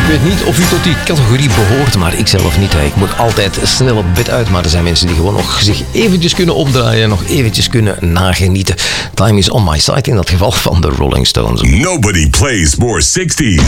weet niet of u tot die categorie behoort, maar ik zelf niet. Ik moet altijd snel op bed uit, maar er zijn mensen die gewoon nog zich eventjes kunnen opdraaien en nog eventjes kunnen nagenieten. Time is on my side in dat geval van de Rolling Stones. Nobody plays more 60s.